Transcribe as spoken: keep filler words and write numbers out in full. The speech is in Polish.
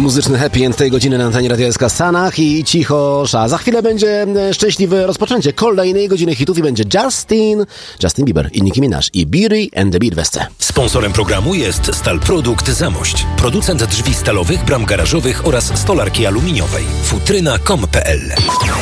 Muzyczny happy end tej godziny na antenie Radio S K Stanach i cicho sza. Za chwilę będzie szczęśliwe rozpoczęcie kolejnej godziny hitów i będzie Justin, Justin Bieber i Nicki Minaj i Beauty and the Beat w S C. Sponsorem programu jest Stal Produkt Zamość. Producent drzwi stalowych, bram garażowych oraz stolarki aluminiowej. futryna kropka com kropka pe el